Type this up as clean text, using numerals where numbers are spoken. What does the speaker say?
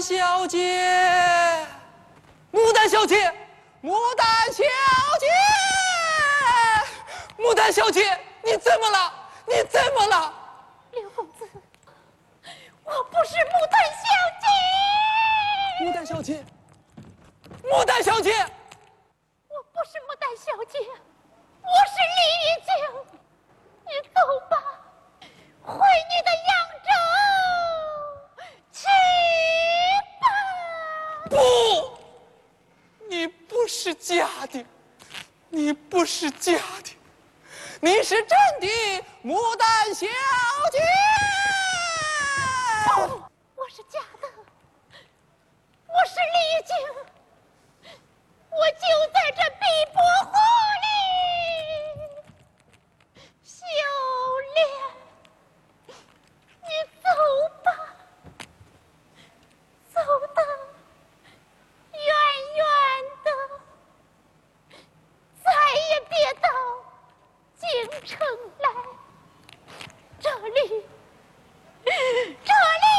丹小姐，牡丹小姐，牡丹小姐，牡丹小姐，你怎么了？你怎么了？ 刘公子，我不是牡丹小姐。 牡丹小姐，牡丹小姐， 我不是牡丹小姐，我是李玉静。你走吧，回你的扬州去吧。 不，你不是假的，你不是假的，你是真的牡丹小姐。 不，我是假的，我是李玉静，我就在这碧波湖里。秀莲，你走吧，走得远远的，再也别到京城来，这里